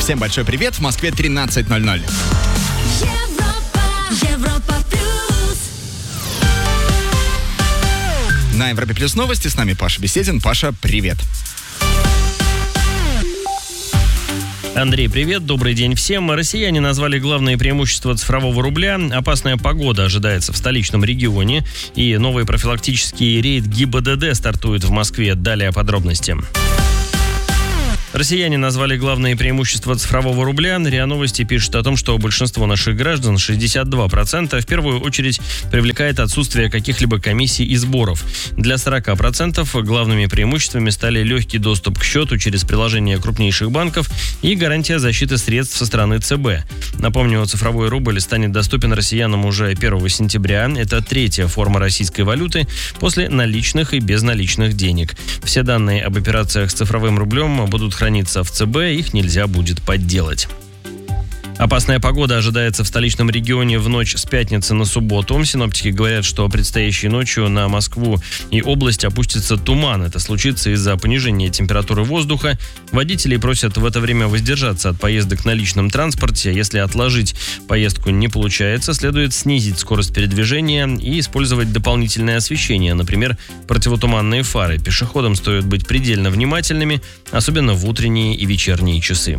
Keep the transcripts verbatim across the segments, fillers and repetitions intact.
Всем большой привет, в Москве тринадцать ноль ноль. На Европе Плюс новости, с нами Паша Беседин. Паша, привет. Андрей, привет, добрый день всем. Россияне назвали главные преимущества цифрового рубля. Опасная погода ожидается в столичном регионе. И новый профилактический рейд ГИБДД стартует в Москве. Далее подробности. Россияне назвали главные преимущества цифрового рубля. РИА Новости пишет о том, что большинство наших граждан, шестьдесят два процента, в первую очередь привлекает отсутствие каких-либо комиссий и сборов. Для сорок процентов главными преимуществами стали легкий доступ к счету через приложение крупнейших банков и гарантия защиты средств со стороны ЦБ. Напомню, цифровой рубль станет доступен россиянам уже первого сентября. Это третья форма российской валюты после наличных и безналичных денег. Все данные об операциях с цифровым рублем будут храниться в ЦБ, их нельзя будет подделать. Опасная погода ожидается в столичном регионе в ночь с пятницы на субботу. Синоптики говорят, что предстоящей ночью на Москву и область опустится туман. Это случится из-за понижения температуры воздуха. Водителей просят в это время воздержаться от поездок на личном транспорте. Если отложить поездку не получается, следует снизить скорость передвижения и использовать дополнительное освещение, например, противотуманные фары. Пешеходам стоит быть предельно внимательными, особенно в утренние и вечерние часы.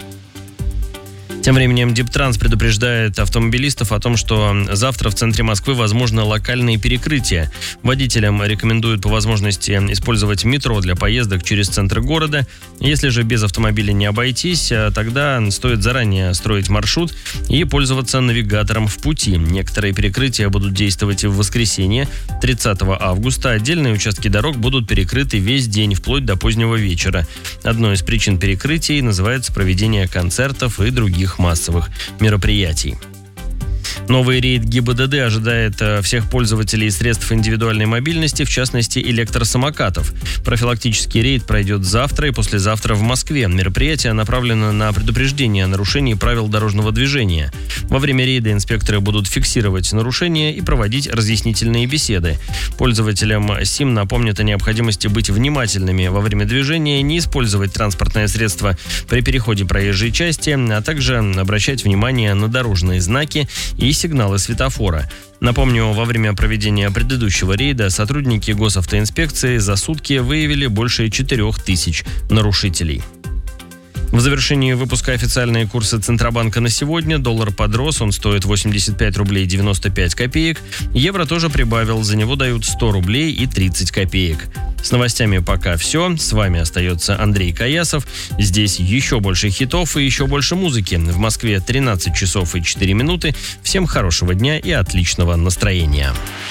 Тем временем Дептранс предупреждает автомобилистов о том, что завтра в центре Москвы возможно локальные перекрытия. Водителям рекомендуют по возможности использовать метро для поездок через центр города. Если же без автомобиля не обойтись, тогда стоит заранее строить маршрут и пользоваться навигатором в пути. Некоторые перекрытия будут действовать и в воскресенье, тридцатого августа. Отдельные участки дорог будут перекрыты весь день, вплоть до позднего вечера. Одной из причин перекрытий называется проведение концертов и других массовых мероприятий. Новый рейд ГИБДД ожидает всех пользователей средств индивидуальной мобильности, в частности электросамокатов. Профилактический рейд пройдет завтра и послезавтра в Москве. Мероприятие направлено на предупреждение нарушений правил дорожного движения. Во время рейда инспекторы будут фиксировать нарушения и проводить разъяснительные беседы. Пользователям СИМ напомнят о необходимости быть внимательными во время движения, не использовать транспортное средство при переходе проезжей части, а также обращать внимание на дорожные знаки и сигналы светофора. Напомню, во время проведения предыдущего рейда сотрудники госавтоинспекции за сутки выявили больше четырех тысяч нарушителей. В завершении выпуска официальные курсы Центробанка на сегодня. Доллар подрос, он стоит восемьдесят пять рублей девяносто пять копеек. Евро тоже прибавил, за него дают сто рублей и тридцать копеек. С новостями пока все. С вами остается Андрей Каясов. Здесь еще больше хитов и еще больше музыки. В Москве тринадцать часов и четыре минуты. Всем хорошего дня и отличного настроения.